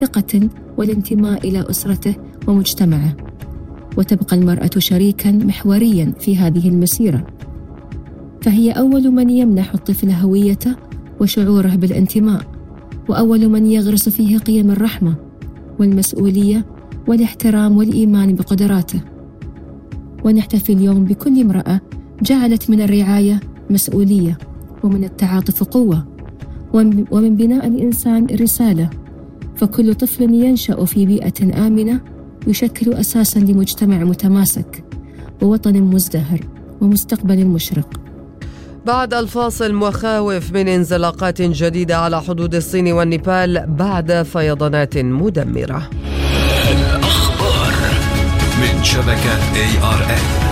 ثقة والانتماء إلى أسرته ومجتمعه، وتبقى المرأة شريكاً محورياً في هذه المسيرة، فهي أول من يمنح الطفل هويته وشعوره بالانتماء، وأول من يغرس فيه قيم الرحمة والمسؤولية والاحترام والإيمان بقدراته. ونحتفي اليوم بكل امرأة جعلت من الرعاية مسؤولية، ومن التعاطف قوة، ومن بناء الإنسان رسالة. فكل طفل ينشأ في بيئة آمنة يشكل أساساً لمجتمع متماسك ووطن مزدهر ومستقبل مشرق. بعد الفاصل، مخاوف من انزلاقات جديدة على حدود الصين والنيبال بعد فيضانات مدمرة. الأخبار من شبكة ARN.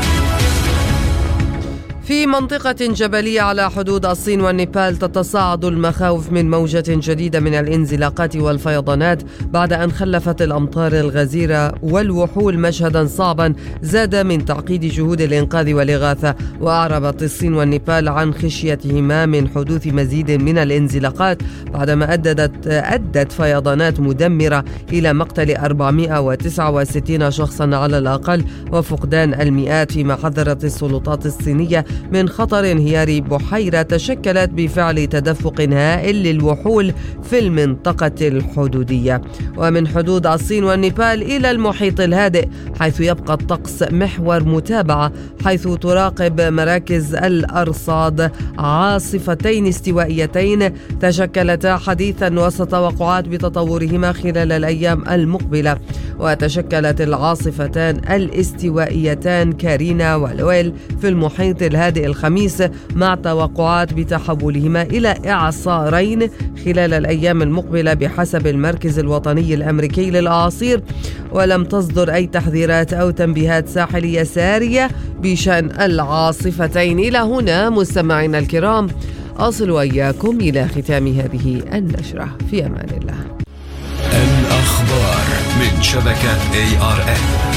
في منطقة جبلية على حدود الصين والنيبال تتصاعد المخاوف من موجة جديدة من الانزلاقات والفيضانات بعد أن خلفت الأمطار الغزيرة والوحول مشهدا صعبا زاد من تعقيد جهود الإنقاذ والإغاثة. وأعربت الصين والنيبال عن خشيتهما من حدوث مزيد من الانزلاقات بعدما أدت فيضانات مدمرة إلى مقتل 469 شخصا على الأقل وفقدان المئات، فيما حذرت السلطات الصينية من خطر انهيار بحيرة تشكلت بفعل تدفق هائل للوحول في المنطقة الحدودية. ومن حدود الصين والنيبال إلى المحيط الهادئ، حيث يبقى الطقس محور متابعة، حيث تراقب مراكز الأرصاد عاصفتين استوائيتين تشكلتا حديثا وسط توقعات بتطورهما خلال الأيام المقبلة. وتشكلت العاصفتان الاستوائيتان كارينا ولويل في المحيط الهادئ الخميس، مع توقعات بتحولهما إلى إعصارين خلال الأيام المقبلة بحسب المركز الوطني الأمريكي للأعاصير. ولم تصدر أي تحذيرات أو تنبيهات ساحلية سارية بشأن العاصفتين. إلى هنا مستمعينا الكرام أصل وإياكم إلى ختام هذه النشرة، في أمان الله. الأخبار من شبكة ARN.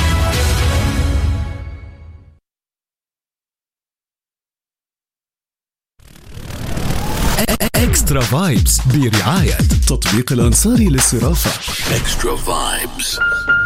اكسترا فايبس برعاية تطبيق الأنصاري للصرافة. اكسترا فايبس.